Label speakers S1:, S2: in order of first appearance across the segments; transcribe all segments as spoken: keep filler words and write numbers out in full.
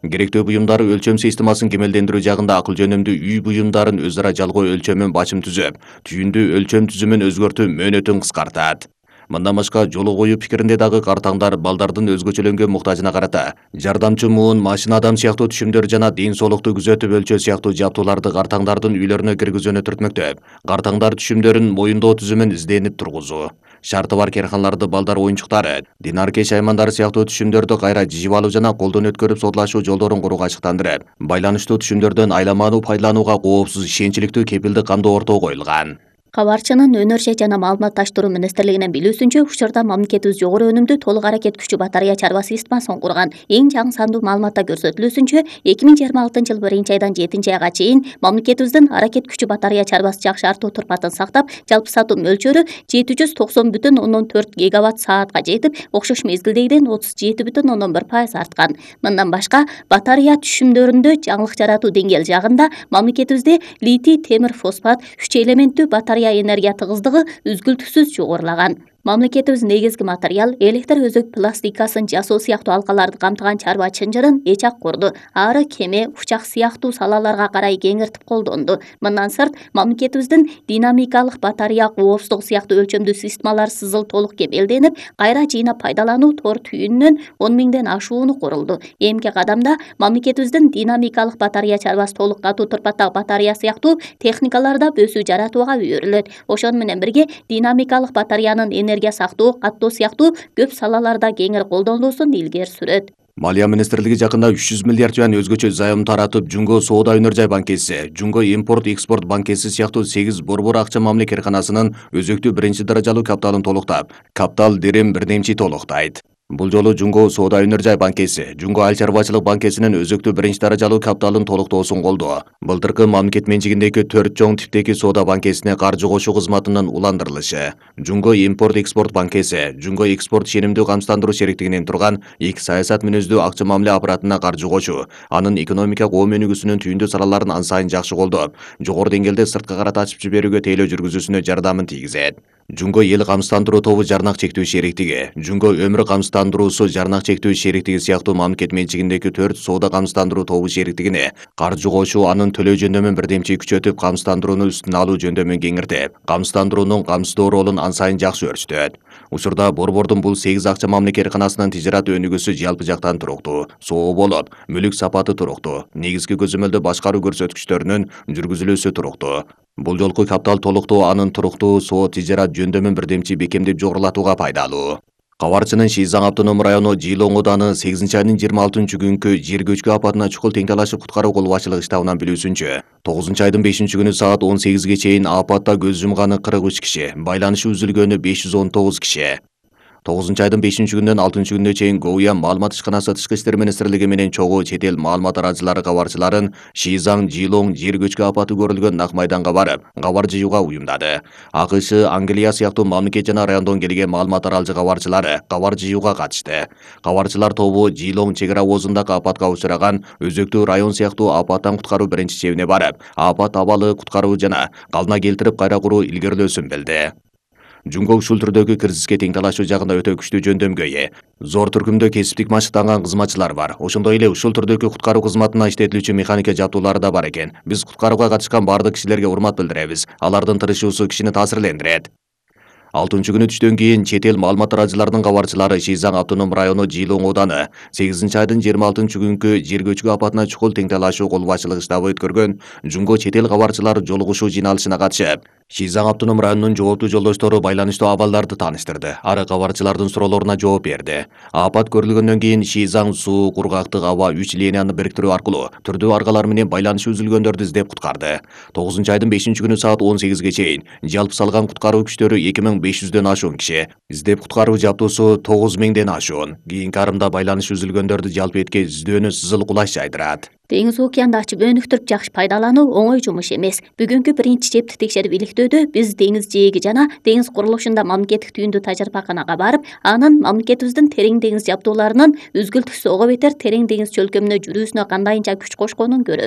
S1: Керектүү буюмдар өлчөм системасын кемелдендирүү жагында акыл жөнүмдүү үй буюмдарын өз ара жалгоо өлчөмүн бачым түзөп, түйүндүү өлчөм түзүмүн өзгөртүү мөөнөтүн кыскартат. Мындан башка жолу коюу пикиринде дагы картаңдар балдардын өзгөчөлөнгөн муктажына карата жардамчы муун, машина адам сыяктуу түшүмдөр жана ден соолукту күзөтүп өлчөө сыяктуу жабдууларды картаңдардын үйлөрүнө киргизүүнү түртмөктөп, картаңдар түшүмдөрүн моюндоо түзүмүн изденип тургузуу. Шарты бар керканаларды балдар оюнчуктары, динаркеч аймандары сыяктуу түшүмдөрдү кайра жыйып алуу жана колдон өткөрүп сотулашуу жолдорун курууга ачыктандырып, байланыштуу түшүмдөрдөн айламануу пайдаланууга коопсуз ишенчиликтүү кепилдик камдоо ортого коюлган.
S2: Кабарчынын Өнөр жана маалыматташтыруу министрлигинин билүүсүнчө, учурда мамлекетибиз жогору өнүмдүү толук аракет күчү батарея чарба системасын курган. Эң жаңы сандуу маалыматта көрсөтүлүүсүнчө, эки миң жыйырма алтынчы жыл биринчи айдан жетинчи айга чейин мамлекетибиздин аракет күчү батарея чарбасы жакшы артуу турпатын сактап, жалпы сатуу мөлчөрү жети жүз токсон бүтүн ондон төрт гигаватт саатка жетип, окшош мезгилдегиден отуз жети бүтүн ондон бир пайыз арткан. Мындан башка, батарея түшүмдөрүндө жаңылык жаратуу деңгээл жагында мамлекетибизде литий темир фосфат үч элементтүү батарея энергия тыгыздыгы үзгүлтүксүз жогорулаган. Мамлекетибиз негизги материал электр өзөк пластикасын жасоо сыяктуу алкаларды камтыган чарба чынжырын эч-ак курду. Ары кеме, учак сыяктуу салаларга карай кеңиртип колдонду. Мындан сырт, мамлекетибиздин динамикалык батарея коопсуздугу сыяктуу өлчөмдүү системалар сызыл толук кемелденип, кайра жыйнап пайдалануу тор түйүнүнөн он миңден ашууну курулду. Эмки кадамда мамлекетибиздин динамикалык батарея чарбасы толук катуу турпаттагы батарея сыяктуу техникаларда өсүү жаратууга үйрүлөт. Ошону менен бирге динамикалык батареянын энергия сактоо, каттоо сыяктуу көп салаларда кеңири колдонулуусун илгери сүрөт.
S1: Малия министрлиги жакында үч жүз миллиард юань өзгөчө зайым таратып, Жунго соода өнөр жай банкеси, Жунго импорт экспорт банкеси сыяктуу сегиз борбор акча мамиле керканасынын өзөктүү биринчи даражалуу капиталын толуктап, капитал дирим бирдемчи толуктайт. Бул жолу Жунго соода өнөр жай банкеси, Жунго айыл чарбачылык банкесинин өзөктүү биринчи даражалуу капиталын толуктоосун колдоо. Былтыркы мамлекет менчигиндеги төрт чоң типтеги соода банкесине каржы кошуу кызматынын уландырылышы. Жунго импорт экспорт банкеси, Жунго экспорт шенимдүү камсыздандыруу шериктигинен турган эки саясат мүнөздүү акча мамиле аппаратына каржы кошуу, анын экономика коо өнүгүүсүнүн түйүндүү салаларын ан сайын жакшы колдоп, жогору деңгээлде сырткы карат ачып жиберүүгө тейлөө жүргүзүүсүнө жардамын тийгизет. Жунго эл камсыздандыруу тобу жарнак чектүү шериктиги, Жунго өмүр камсыздандыруусу жарнак чектүү шериктиги сыяктуу мамлекет менчигиндеги төрт соода камсыздандыруу тобу шериктигине каржы кошуу, анын төлөө жөндөмүн бирдемчи күчөтүп, камсыздандырууну үстүнө алуу жөндөмүн кеңиртип, камсыздандыруунун камсыздоо ролун ан сайын жакшы өрчүтөт. Учурда борбордун бул сегиз акча мамиле керканасынын тижарат өнүгүүсү жалпы жактан туруктуу, соо болуп, мүлүк сапаты туруктуу, негизги көзөмөлдө башкаруу көрсөткүчтөрүнүн жүргүзүлүүсү туруктуу. Бул жолку капитал толуктоо анын туруктуу соо тижарат жөндөмүн бирдемчи бекемдеп жогорулатууга пайдалуу. Кабарчынын Шизаң автоном району Жылоң ооданы сегизинчи айдын жыйырма алтынчы күнкү жер көчкү апатына чукул тең талашып куткаруу кол башчылык штабынан билүүсүнчө, тогузунчу айдын бешинчи күнү саат он сегизге чейин апатта көз жумганы кырк үч киши, байланышы үзүлгөнү беш жүз он тогуз киши. тогузунчу айдын бешинчи күнүнөн алтынчы күнүнө чейин Гоуя маалымат ишканасы Тышкы иштер министрлиги менен чогуу чет эл маалымат арачылары кабарчыларын Шизаң Жылоң жер көчкү апаты көрүлгөн нак майданга барып, кабар жыюуга уюмдады. АКШ, Англия сыяктуу мамлекет жана райондон келген маалымат аралчы кабарчылары кабар жыюуга катышты. Кабарчылар тобу Жылоң чек ара обозундагы апатка учураган өзөктүү район сыяктуу апаттан куткаруу биринчи чебине барып, апат абалы, куткаруу жана калына келтирип кайра куруу илгерилөөсүн билди. Жунго ушул түрдөгү кризиске тең талашуу жагында өтө күчтүү жөндөмгө ээ. Зор түркүмдө кесиптик машыктанган кызматчылар бар. Ошондой эле ушул түрдөгү куткаруу кызматына иштетилүүчү механика жабдуулары да бар экен. Биз куткарууга катышкан бардык кишилерге урмат билдиребиз. Алардын тырышуусу кишини таасирлендирет. алтынчы күнү түштөн кийин чет эл маалымат арачыларынын кабарчылары Шизаң автоном району Жылоң ооданы сегизинчи айдын жыйырма алтынчы күнкү жер көчкү апатына чукул тең талашуу кол башчылык штабы өткөргөн Жунго чет эл кабарчылар жолугушуу жыйналышына катышып, Шизаң автоном районунун жооптуу жолдоштору байланыштуу абалдарды тааныштырды. Ары кабарчылардын суроолоруна жооп берди. Апат көрүлгөндөн кийин Шизаң суу, кургактык аба үч линияны бириктирүү аркылуу түрдүү аргалар менен байланышы үзүлгөндөрдү издеп куткарды. тогузунчу айдын бешинчи күнү саат он сегизге чейин жалпы салган куткаруу күчтөрү эки миң беш жүздөн ашуун киши, издеп куткаруу жабдуусу тогуз миңден ашуун. Кийинки арымда байланышы үзүлгөндөрдү жалпы этке издөөнү сызыл кулаш жайдырат.
S2: Деңиз океанды ачып өнүктүрүп жакшы пайдалануу оңой жумуш эмес. Бүгүнкү биринчи чепти текшерип иликтөөдө биз деңиз жээги жана деңиз курулушунда мамлекеттик түйүндүү тажрыйбаканага барып, анын мамлекетибиздин терең деңиз жабдууларынын үзгүлтүксүз ого бетер терең деңиз чөлкөмүнө жүрүүсүнө кандайынча күч кошконун көрөбүз.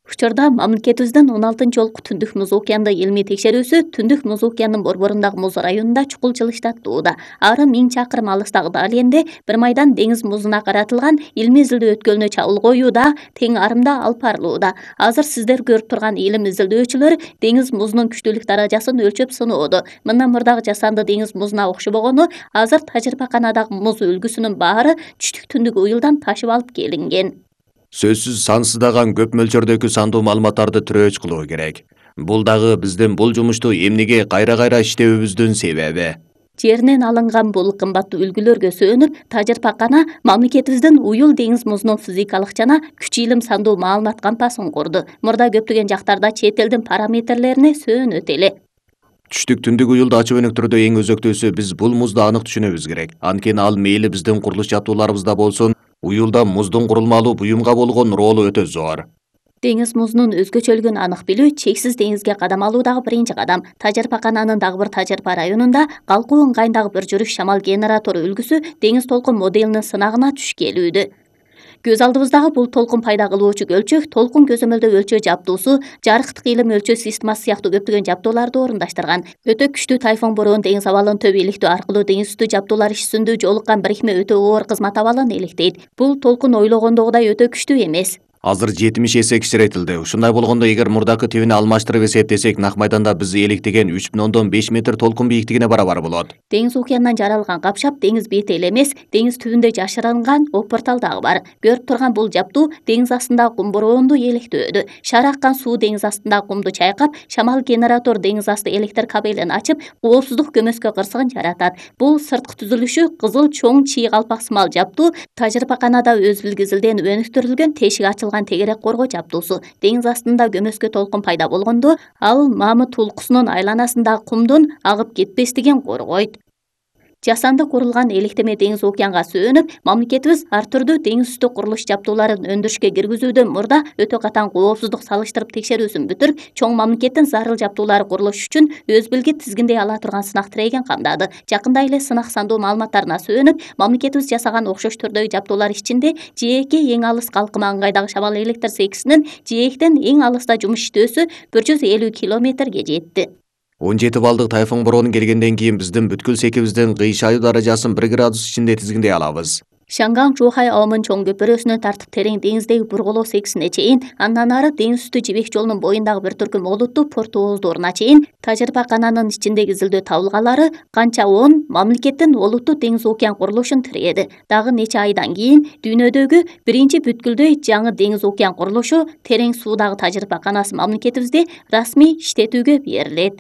S2: Учурда мамлекетибиздин он алтынчы жолку Түндүк Муз океанды илмий текшерүүсү Түндүк Муз океандын борборундагы муз районунда чукул жылыштатууда. Ары миң чакырым алыстагы Далиенде бир майдан деңиз музуна каратылган илмий изилдөө өткөлүнө чабуул коюуда тең арымда алып барылууда. Азыр сиздер көрүп турган илим изилдөөчүлөр деңиз музунун күчтүүлүк даражасын өлчөп сыноодо. Мындан мурдагы жасанды деңиз музуна окшобогону азыр тажрыйбаканадагы муз үлгүсүнүн баары түштүк түндүк уюлдан ташып алып келинген.
S1: Сөзсүз сансыздаган көп мөлчөрдөгү сандуу маалыматтарды түрөөч кылуу керек. Бул дагы биздин бул жумушту эмнеге кайра-кайра иштөөбүздүн себеби.
S2: Жеринен алынган бул кымбаттуу үлгүлөргө сөөнүп, тажрыйбакана мамлекетибиздин уюл деңиз музунун физикалык жана күч илим сандуу маалымат кампасын курду. Мурда көптөгөн жактарда чет элдин параметрлерине сөөнөт эле.
S1: Түштүк түндүк уюлду ачык өнүктүрүүдө эң өзөктүүсү биз бул музду анык түшүнүбүз керек. Анткени ал мейли биздин курулуш жабдууларыбызда болсун, уюлда муздун курулмалуу буюмга болгон ролу өтө зор.
S2: Деңиз музунун өзгөчөлүгүн анык билүү чексиз деңизге кадам алуудагы биринчи кадам. Тажрыйбакананын дагы бир тажрыйба районунда Калкуу ыңгайындагы бір жүрүш шамал генератору үлгүсү деңиз толкун моделинин сынагына туш келүүдө. Көз алдыбыздагы бул толкун пайда кылуучу көлчөк толкун көзөмөлдөө өлчөө жабдуусу, жарыктык илим өлчөө системасы сыяктуу көптөгөн жабдууларды орундаштырган. Өтө күчтүү тайфун бороон деңиз абалын төп иликтөө аркылуу деңиз үстү жабдуулар иш-жүзүндө жолуккан бирикме өтө оор кызмат абалын иликтейт. Бул толкун ойлогондогудай өтө күчтүү эмес.
S1: Азыр жетимиш эсе кичиретилди. Ушундай болгондо эгер мурдакы тибини алмаштырып эсептесек, нак майданда биз электеген үч бүтүн ондон беш метр толкун бийиктигине барабар болот.
S2: Деңиз океандан жаралган капшап деңиз бети эле эмес, деңиз түбүндө жашырынган оп портал дагы бар. Көрүп турган бул жабдуу деңиз астындагы кум бороонду электөөдө. Шаар аккан суу деңиз астындагы кумду чайкап, шамал генератор деңиз асты электр кабелин ачып, коопсуздук көмөскө кырсыгын жаратат. Бул сырткы түзүлүшү кызыл чоң чий калпак сымал жабдуу тажрыйбаканада өз билгизилден өнүктүрүлгөн тешик ачылган тегерек коргоо жабдуусу. Деңиз астында көмөскө толкун пайда болгондо, ал мамыт улкусунун айланасындагы кумдун агып кетпестигин коргойт. Жасанды курулган электеме деңиз океанга сөөнүп, мамлекетибиз ар түрдүү деңиз үстү курулуш жабдууларын өндүрүшкө киргизүүдөн мурда өтө катаң коопсуздук салыштырып текшерүүсүн бүтүрүп, чоң мамлекеттин зарыл жабдуулары курулуш үчүн өз билги тизгиндей ала турган сынак тирейген камдады. Жакында эле сынак сандуу маалыматтарына сөөнүп, мамлекетибиз жасаган окшош түрдөгү жабдуулар ичинде ЖЭК эң алыс калкыма ыңгайдагы шамал электр сексинин ЖЭКтен эң алыста жумуш иштөөсү бир жүз элүү километрге жетти.
S1: он жети балдык тайфун бороону келгенден кийин биздин бүткүл секибиздин кыйшайуу даражасын бир градус ичинде тизгиндей алабыз.
S2: Шанган Жухай Аомун чоң көпөрөсүнөн тартып терең деңиздеги бурголоо сексине чейин, андан ары деңиз үстү жибек жолунун боюндагы бир түркүм олуттуу порт ооздоруна чейин тажрыйбакананын ичиндеги изилдөө табылгалары канча он мамлекеттин олуттуу деңиз океан курулушун тирээди. Дагы нече айдан кийин дүйнөдөгү биринчи бүткүлдөй жаңы деңиз океан курулушу терең суудагы тажрыйбаканасы мамлекетибизде расмий иштетүүгө берилет.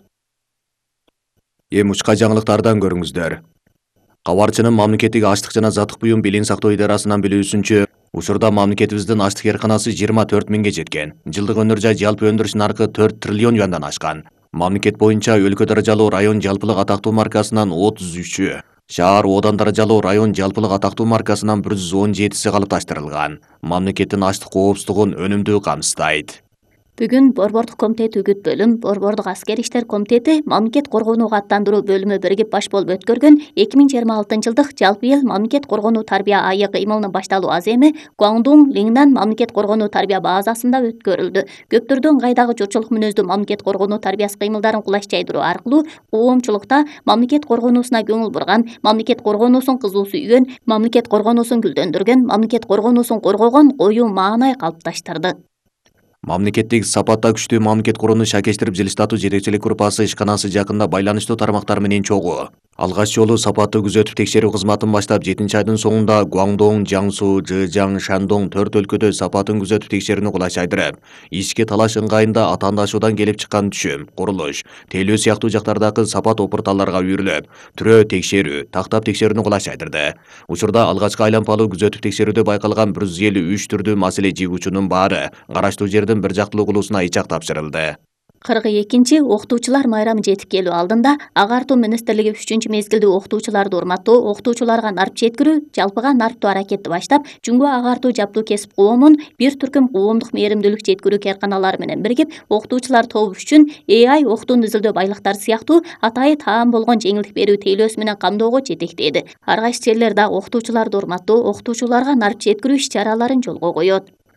S1: Эми учка жаңылыктардан көрүңүздөр. Кабарчынын мамлекеттик ачтык жана заттык буюм билим сактоо идарасынан билүүсүнчө, учурда мамлекетибиздин ачтык эрканасы жыйырма төрт миңге жеткен. Жылдык өнөр жай жалпы өндүрүш наркы төрт триллион юандан ашкан. Мамлекет боюнча өлкө даражалуу район жалпылык атактуу маркасынан отуз үчү, шаар одан даражалуу район жалпылык атактуу маркасынан бир жүз он жетиси калыпташтырылган. Мамлекеттин ачтык коопсуздугун өнүмдүү камсыздайт.
S2: Бүгүн Борбордук комитет үгүт бөлүм, Борбордук аскер иштер комитети мамлекет коргонууга аттандыруу бөлүмү биригип баш болуп өткөргөн эки миң жыйырма алтынчы жылдык жалпы эл мамлекет коргонуу тарбия айы кыймылынын башталуу аземи Гуандун Лиңнан мамлекет коргонуу тарбия базасында өткөрүлдү. Көптөрдү ыңгайдагы журтчулук мүнөздүү мамлекет коргонуу тарбиясы кыймылдарын кулаш жайдыруу аркылуу коомчулукта мамлекет коргонуусуна көңүл бурган, мамлекет коргонуусун кызуу сүйгөн, мамлекет коргонуусун гүлдөндүргөн, мамлекет коргонуусун коргогон коюу маанай калыпташтырды.
S1: Мамлекеттик сапатта күчтүү мамлекет курууну шакештирип жылыштатуу жетекчилик группасы ишканасы жакында байланыштуу тармактар менен чогуу. Алгач жолу сапаттуу күзөтүп текшерүү кызматын баштап, жетинчи айдын соңунда Гуандун, Жаңсу, Жыжаң, Шандong төрт өлкөдө сапатын күзөтүп текшерүүнү кулайчайдырып, ички талаш ыңгайында атаандашуудан келип чыккан түшүм, курулуш, тейлөө сыяктуу жактардагы сапат опурталларга үйрүлөп, түрөө текшерүү, тактап текшерүүнү кулайчайдырды. Учурда алгачкы айлампалуу күзөтүп текшерүүдө байкалган бир жүз элүү үч түрдүү маселе жыгуучунун баары караштуу жердин бир жактылуу кылуусуна ичак тапшырылды.
S2: кырк экинчи окутуучулар майрамы жетип келүү алдында Агартуу министрлиги үчүнчү мезгилде окутуучуларды урматтоо, окутуучуларга нарп жеткирүү, жалпыга нарптуу аракетти баштап, Жумго агартуу жабдуу кесип коомун бир түркүм коомдук мээримдүүлүк жеткирүү карканалары менен биригип, окутуучулар тобу үчүн A I окутууну изилдөө байлыктары сыяктуу атайы таам болгон жеңилдик берүү тейлөөсү менен камдоого жетектеди. Ар кайсы жерлер дагы окутуучуларды урматтоо, окутуучуларга нарп жеткирүү иш-чараларын жолго коет.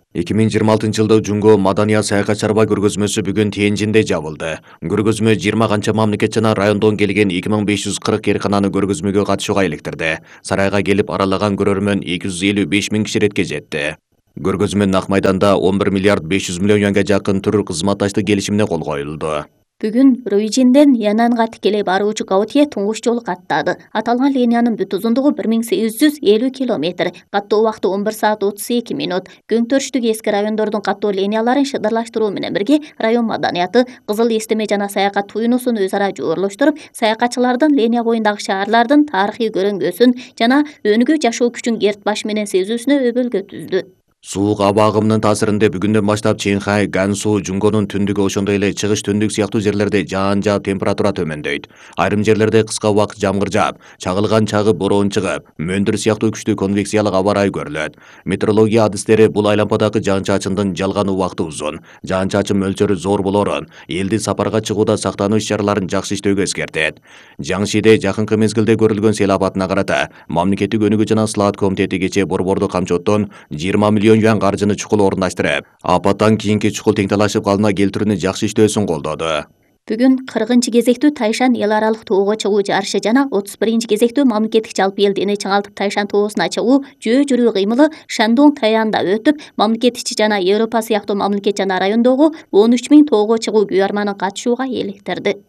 S1: эки миң жыйырма алтынчы жылда Жунго маданият саякат чарба көргөзмөсү бүгүн Тиэнжинде жабылды. Көргөзмө жыйырма канча мамлекет жана райондон келген эки миң беш жүз кырк ээркананы көргөзмөгө катышууга иликтирди. Сарайга келип аралаган көрөрмөн эки жүз элүү беш миң киши иретке жетти. Көргөзмөнүн ак майданда он бир миллиард беш жүз миллион юанга жакын түр кызматташтык келишимине кол коюлду.
S2: Бүгүн Руйжинден Янанга тикелей баруучу Гаутье туңгуч жолу каттады. Аталган линиянын бүт узундугу бир миң сегиз жүз элүү километр. Каттоо убакыты он бир саат отуз эки минут. Көңтөрүштүк эски райондордун каттоо линияларын шыдырлаштыруу менен бирге район маданияты, кызыл эстеме жана саякат туюнусун өз ара жooрлоштуруп, саякатчылардын линия боюндагы шаарлардын тарыхый көрүнгөсүн жана өнүгүү жашоо күчүн керт баш менен сезүүсүнө өбөлгө түздү.
S1: Суук аба агымынын таасиринде бүгүндөн баштап Чинхай, Гансу, Жунгонун түндүгү ошондой эле чыгыш түндүк сыяктуу жерлерде жаан жаап температура төмөндөйт. Айрым жерлерде кыска убакыт жамгыр жаап, чагылган чагы бороон чыгып, мөндүр сыяктуу күчтүү конвекциялык аба ырайы көрүлөт. Метеорология адистери бул айлампадагы жаан-чачындын жалган убакыты узун, жаан-чачын мөлчөрү зор болорун, элди сапарга чыгууда сактануу иш-чараларын жакшы иштөөгө эскертет. Жаңшиде жакынкы мезгилде көрүлгөн сел апатына карата Мамлекеттик өнүгүү жана Слаат комитети кечээ борборду камчоттон жыйырма миллион юан каржыны чукул орундаштырып, апаттан кийинки чукул теңталашып калыбына келтирүүнү жакшы иштөөсүн колдоду.
S2: Бүгүн кыркынчы кезектүү Тайшан эл аралык тоого чыгуу жарышы жана отуз биринчи кезектүү мамлекеттик жалпы эл дене чыңалтып Тайшан тоосуна чыгуу жөө жүрүү кыймылы Шандун Таянда өтүп, мамлекет ичи жана Европа сыяктуу мамлекет жана райондогу он үч миң тоого чыгуу күйөрманын катышууга эликтирди.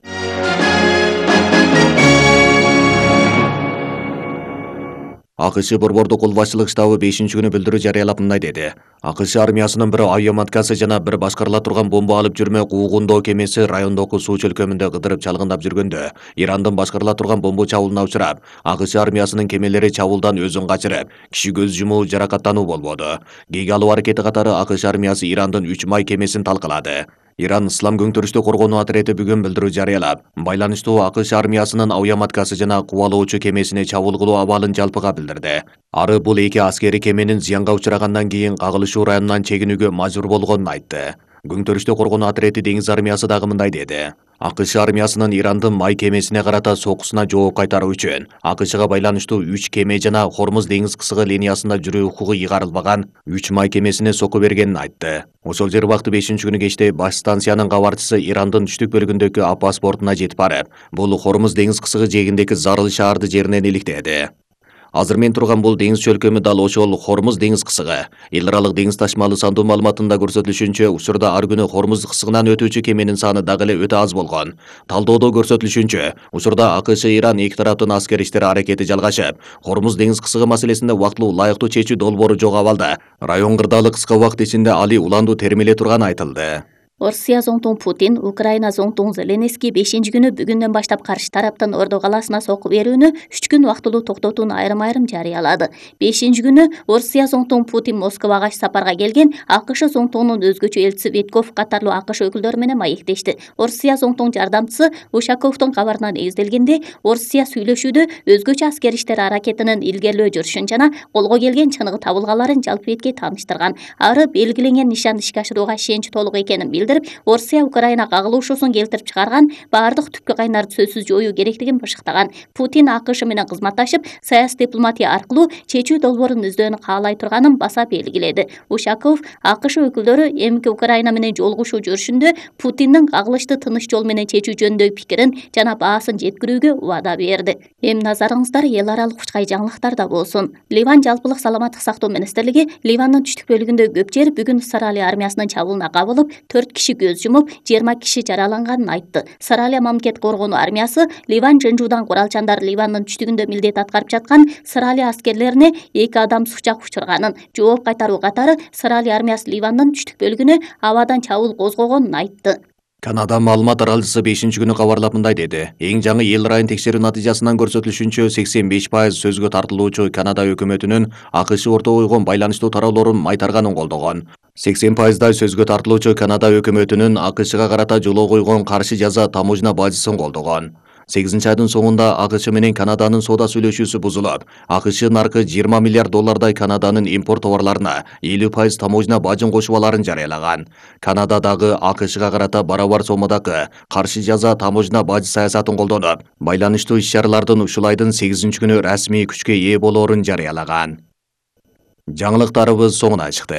S1: АКШ борбордук кол башчылык штабы бешинчи күнү билдирүү жарыялап мындай деди. АКШ армиясынын бир авиаматкасы жана бир башкарыла турган бомба алып жүрмө куугундоо кемеси райондогу суу чөлкөмүндө кыдырып чалгындап жүргөндө Ирандын башкарыла турган бомба чабуулуна учурап, АКШ армиясынын кемелери чабуулдан өзүн качырып, киши көз жумуу, жаракаттануу болбоду. Кийинки алуу аракети катары АКШ армиясы Ирандын үч май кемесин талкалады. Иран Ислам көңтөрүштү коргонуу отряды бүгүн билдирүү жарыялап, байланыштуу АКШ армиясынын авиаматкасы жана кубалоочу кемесине чабуул кылуу абалын жалпыга билдирди. Ары бул эки аскери кеменин зыянга учурагандан кийин кагылышуу районунан чегинүүгө мажбур болгонун айтты. Көңтөрүштү коргонуу отряды деңиз армиясы дагы мындай деди. АКШ армиясынын Ирандын май кемесине карата сокусуна жооп кайтаруу үчүн АКШга байланыштуу үч кеме жана Хормуз деңиз кысыгы линиясында жүрүү укугу ыйгарылбаган үч май кемесине соку бергенин айтты. Ошол жер убакыты бешинчи күнү кечте баш станциянын кабарчысы Ирандын түштүк бөлүгүндөгү Апас портуна жетип барып, бул Хормуз деңиз кысыгы жээгиндеги Зарыл шаарды жеринен иликтеди. Азыр мен турган бул деңиз чөлкөмү дал ошол Хормуз деңиз кысыгы. Эл аралык деңиз ташмалы сандуу маалыматында көрсөтүлүшүнчө, учурда ар күнү Хормуз кысыгынан өтүүчү кеменин саны дагы эле өтө аз болгон. Талдоодо көрсөтүлүшүнчө, учурда АКШ Иран эки тараптын аскер иштери аракети жалгашып, Хормуз деңиз кысыгы маселесинде убактылуу ылайыктуу чечүү долбоору жок абалда. Район кырдаалы кыска убакыт ичинде али уланду термеле турганы айтылды.
S2: Орусия зоңтуң Путин, Украина зоңтуң Зеленский бешинчи күнү бүгүндөн баштап каршы тараптын Ордо калаасына соку берүүнү үч күн убактылуу токтотууну айрым-айрым жарыялады. бешинчи күнү Орусия зоңтуң Путин Москвага сапарга келген АКШ зоңтугунун өзгөчө элчиси Витков катарлуу АКШ өкүлдөрү менен маектешти. Орусия зоңтуң жардамчысы Ушаковдун кабарына негизделгенде, Орусия сүйлөшүүдө өзгөчө аскер иштери аракетинин илгерилөө жүрүшүн жана колго келген чыныгы табылгаларын жалпы бетке тааныштырган. Ары белгиленген нишан ишке ашырууга ишеничи толук экенин билдирип, Орусия Украина кагылышуусун келтирип чыгарган баардык түпкү кайнарды сөзсүз жоюу керектигин бышыктаган. Путин АКШ менен кызматташып, саясий дипломатия аркылуу чечүү долбоорун издөөнү каалай турганын баса белгиледи. Ушаков АКШ өкүлдөрү эмки Украина менен жолугушуу жүрүшүндө Путиндин кагылышты тыныч жол менен чечүү жөнүндөгү пикирин жана баасын жеткирүүгө убада берди. Эми назарыңыздар эл аралык учкай жаңылыктарда болсун. Ливан жалпылык саламаттык сактоо министрлиги Ливандын түштүк бөлүгүндөгү көп жер бүгүн Саралия армиясынын чабуулуна кабылып, төрт киши көз жумуп, жыйырма киши жараланганын айтты. Саралия мамлекет коргонуу армиясы Ливан Жынжуудан куралчандар Ливандын түштүгүндө милдет аткарып жаткан Саралия аскерлерине эки адам сучак учурганын, жооп кайтаруу катары Саралия армиясы Ливандын түштүк бөлүгүнө абадан чабуул козгогонун айтты.
S1: Канада маалымат аралчысы бешинчи күнү кабарлап мындай деди. Эң жаңы эл райын текшерүү натыйжасынан көрсөтүлүшүнчө сексен беш пайыз сөзгө тартылуучу Канада өкмөтүнүн АКШ орто койгон байланыштуу тараулорун майтарганын колдогон. сексен пайыздай сөзгө тартылуучу Канада өкмөтүнүн АКШга карата жолоо койгон каршы жаза таможня бажысын колдогон. сегизинчи айдын соңунда АКШ менен Канаданын соода сүйлөшүүсү бузулуп, АКШ наркы жыйырма миллиард доллардай Канаданын импорт товарларына элүү пайыз таможня бажын кошуп аларын жарыялаган. Канада дагы АКШга карата барабар соммадагы каршы жаза таможня бажы саясатын колдонуп, байланыштуу иш-чаралардын ушул айдын сегизинчи күнү расмий күчкө ээ болоорун жарыялаган. Жаңылыктарыбыз соңуна чыкты.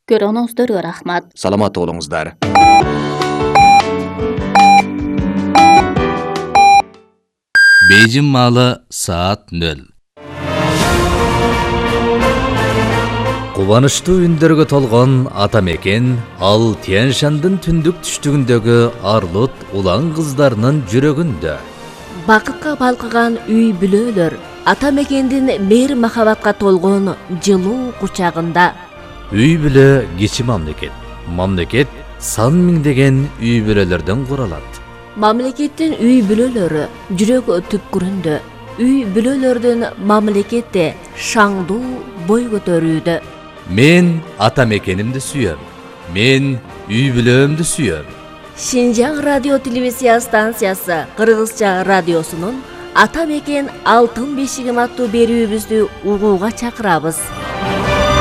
S2: Көргөнүңүздөргө рахмат.
S1: Саламатта болуңуздар.
S3: Бейжің малы саат нөл. Кубанычтуу үндөргө толгон ата мекен ал Тянь-Шандын түндүк түштүгүндөгү Арлут улан кыздарынын жүрөгүндө.
S4: Бакытка балкыган үй бүлөлөр ата мекендин мейир махабатка толгон жылуу кучагында.
S3: Үй бүлө кичи мамлекет. Мамлекет сан миңдеген үй бүлөлөрдөн куралат.
S4: Мамлекеттин үй бүлөлөрү жүрөк түпкүрүндө. Үй бүлөлөрдүн мамлекетте шаңдуу бой көтөрүүдө.
S3: Мен ата мекенимди сүйөм. Мен үй бүлөмдү сүйөм.
S4: Шинжаң радио телевизия станциясы Кыргызча радиосунун Ата мекен алтын бешигим аттуу берүүбүздү угууга чакырабыз.